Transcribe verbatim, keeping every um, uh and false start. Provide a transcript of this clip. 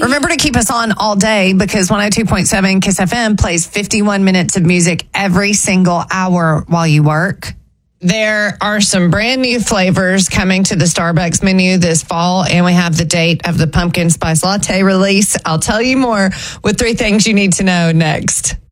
Remember to keep us on all day because one oh two point seven Kiss F M plays fifty-one minutes of music every single hour while you work. There are some brand new flavors coming to the Starbucks menu this fall, and we have the date of the pumpkin spice latte release. I'll tell you more with three things you need to know next.